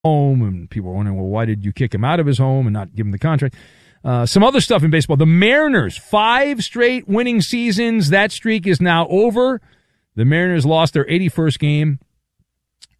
home, and people were wondering, well, why did you kick him out of his home and not give him the contract? Some other stuff in baseball. The Mariners, 5 straight winning seasons. That streak is now over. The Mariners lost their 81st game